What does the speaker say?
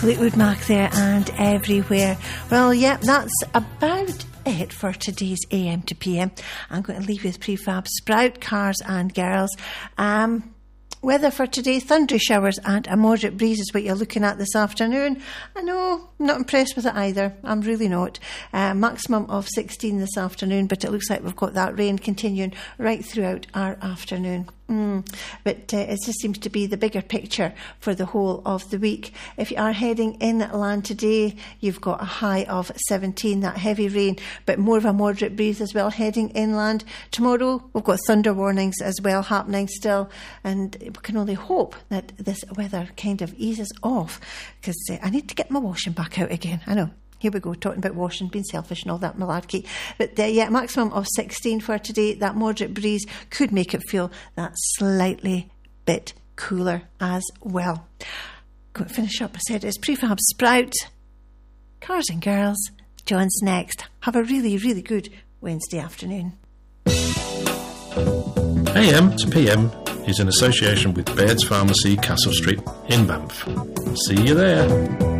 Fleetwood Mac there and Everywhere. Well, yeah, that's about it for today's AM to PM. I'm going to leave you with Prefab Sprout, Cars and Girls. Weather for today, thundery showers and a moderate breeze is what you're looking at this afternoon. I know, I'm not impressed with it either. I'm really not. Maximum of 16 this afternoon, but it looks like we've got that rain continuing right throughout our afternoon. But it just seems to be the bigger picture for the whole of the week. If you are heading inland today, you've got a high of 17, that heavy rain, but more of a moderate breeze as well heading inland. Tomorrow, we've got thunder warnings as well happening still, and we can only hope that this weather kind of eases off, because I need to get my washing back out again. I know. Here we go, talking about washing, being selfish and all that malarkey. But yeah, maximum of 16 for today. That moderate breeze could make it feel that slightly bit cooler as well. Going to finish up, I said, it's Prefab Sprout, Cars and Girls. John's next. Have a really, really good Wednesday afternoon. AM to PM is in association with Baird's Pharmacy, Castle Street in Banff. See you there.